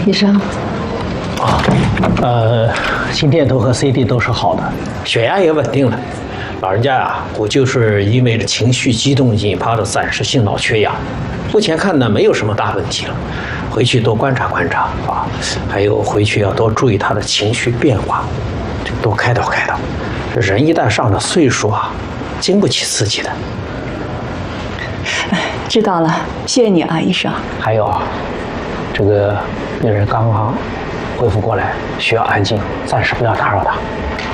医生。 心电图和 CT 都是好的，血压也稳定了。老人家呀，估计是因为情绪激动引发的暂时性脑缺氧。目前看呢，没有什么大问题了。回去多观察观察啊，还有回去要多注意他的情绪变化，就多开导开导。这人一旦上了岁数啊，经不起刺激的。 知道了，谢谢你啊，医生。 还有啊，这个病人刚刚恢复过来，需要安静，暂时不要打扰他。